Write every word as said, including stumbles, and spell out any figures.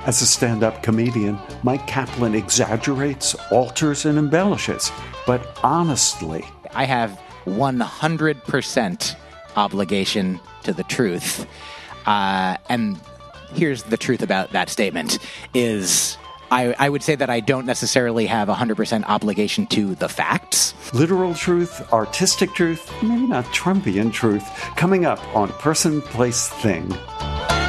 As a stand-up comedian, Mike Kaplan exaggerates, alters, and embellishes. But honestly, I have one hundred percent obligation to the truth. Uh, and here's the truth about that statement is I, I would say that I don't necessarily have one hundred percent obligation to the facts. Literal truth, artistic truth, maybe not Trumpian truth, coming up on Person, Place, Thing.